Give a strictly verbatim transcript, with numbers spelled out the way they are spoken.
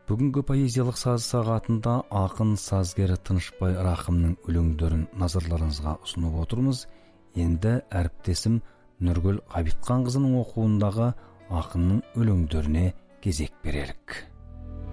Бүгінгі поэзиялық саз сағатында ақын сазгері Тынышбай Рахымның өлеңдерін назарларыңызға ұсынып отырмыз. Енді әріптесім Нұргүл Ғабитханқызының оқуындағы ақынның өлеңдеріне кезек берелік.